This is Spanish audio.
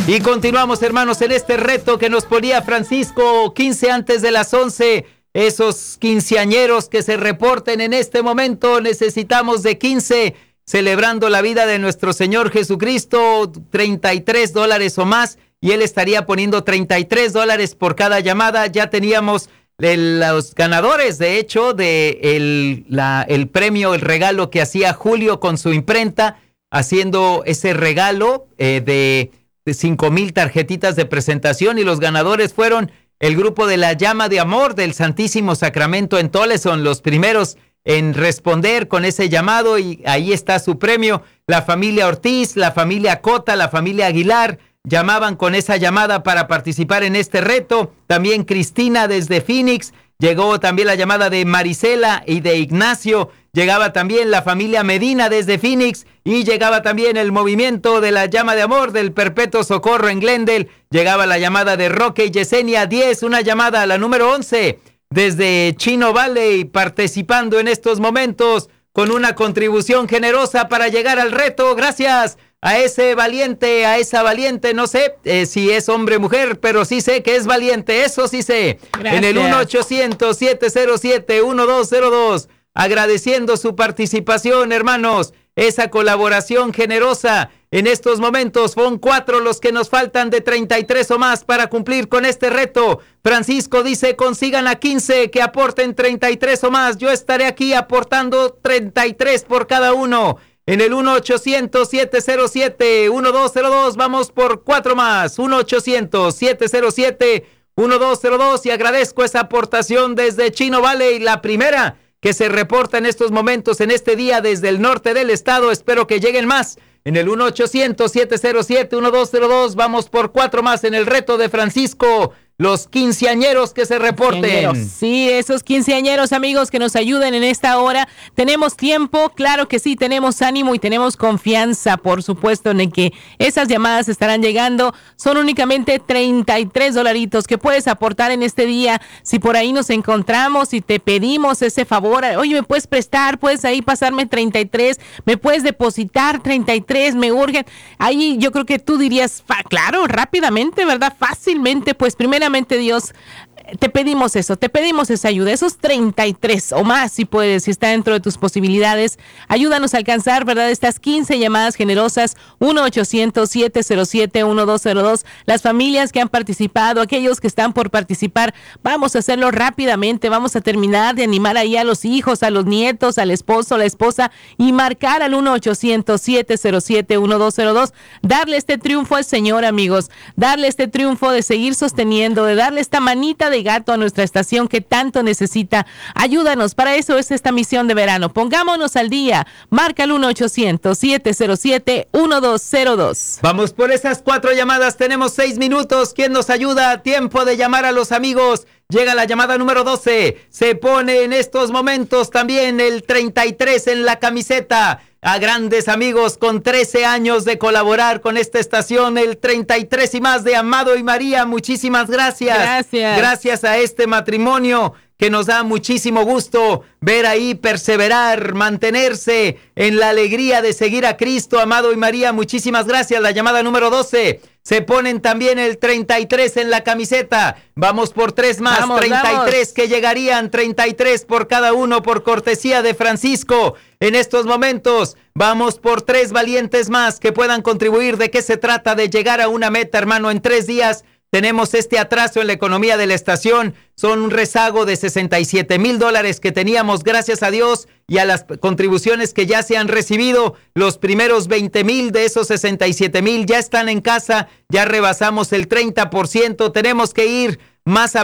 Y continuamos, hermanos, en este reto que nos ponía Francisco, 15 antes de las 11. Esos quinceañeros que se reporten en este momento, necesitamos de 15, celebrando la vida de nuestro Señor Jesucristo, $33 o más, y Él estaría poniendo $33 por cada llamada. Ya teníamos los ganadores, de hecho, de el premio, el regalo que hacía Julio con su imprenta, haciendo ese regalo de 5,000 tarjetitas de presentación, y los ganadores fueron el grupo de la Llama de Amor del Santísimo Sacramento en Tolleson, los primeros en responder con ese llamado, y ahí está su premio. La familia Ortiz, la familia Cota, la familia Aguilar llamaban con esa llamada para participar en este reto. También Cristina desde Phoenix, llegó también la llamada de Marisela y de Ignacio. Llegaba también la familia Medina desde Phoenix, y llegaba también el movimiento de la Llama de Amor del Perpetuo Socorro en Glendale. Llegaba la llamada de Roque y Yesenia 10, una llamada a la número 11 desde Chino Valley, participando en estos momentos con una contribución generosa para llegar al reto. Gracias a ese valiente, a esa valiente, no sé si es hombre o mujer, pero sí sé que es valiente, eso sí sé. Gracias. En el 1-800-707-1202. Agradeciendo su participación, hermanos, esa colaboración generosa. En estos momentos son 4 los que nos faltan de 33 o más para cumplir con este reto. Francisco dice: consigan a 15 que aporten 33 o más. Yo estaré aquí aportando 33 por cada uno. En el 1-800-707-1202 vamos por 4 más. 1-800-707-1202. Y agradezco esa aportación desde Chino Valley, la primera que se reporta en estos momentos, en este día, desde el norte del estado. Espero que lleguen más. En el 1-800-707-1202 vamos por 4 más en el reto de Francisco. Los quinceañeros que se reporten. Sí, esos quinceañeros, amigos, que nos ayuden en esta hora. Tenemos tiempo, claro que sí, tenemos ánimo y tenemos confianza, por supuesto, en que esas llamadas estarán llegando. Son únicamente $33 que puedes aportar en este día. Si por ahí nos encontramos y te pedimos ese favor, oye, ¿me puedes prestar? ¿Puedes ahí pasarme 33? ¿Me puedes depositar 33? Me urgen. Ahí yo creo que tú dirías, claro, rápidamente, ¿verdad? Fácilmente, pues primeramente, Dios, te pedimos eso, te pedimos esa ayuda, esos 33 o más, si puedes, si está dentro de tus posibilidades. Ayúdanos a alcanzar, ¿verdad?, estas 15 llamadas generosas. 1-800-707-1202. Las familias que han participado, aquellos que están por participar, vamos a hacerlo rápidamente. Vamos a terminar de animar ahí a los hijos, a los nietos, al esposo, a la esposa, y marcar al 1-800-707-1202. Darle este triunfo al Señor, amigos. Darle este triunfo de seguir sosteniendo, de darle esta manita de gato a nuestra estación que tanto necesita. Ayúdanos, para eso es esta misión de verano. Pongámonos al día. Marca el 1-800-707-1202. Vamos por esas 4 llamadas. Tenemos 6 minutos. ¿Quién nos ayuda? Tiempo de llamar a los amigos. Llega la llamada número 12. Se pone en estos momentos también el 33 en la camiseta. A grandes amigos con 13 años de colaborar con esta estación, el 33 y más de Amado y María. Muchísimas gracias. Gracias. Gracias a este matrimonio que nos da muchísimo gusto ver ahí perseverar, mantenerse en la alegría de seguir a Cristo. Amado y María, muchísimas gracias. La llamada número 12. Se ponen también el 33 en la camiseta. Vamos por 3 más. Vamos, 33 que llegarían, 33 por cada uno por cortesía de Francisco. En estos momentos vamos por 3 valientes más que puedan contribuir. ¿De qué se trata? De llegar a una meta, hermano. En 3 días tenemos este atraso en la economía de la estación. Son un rezago de $67,000 que teníamos, gracias a Dios y a las contribuciones que ya se han recibido. Los primeros 20,000 de esos 67,000 ya están en casa. Ya rebasamos el 30%. Tenemos que ir más a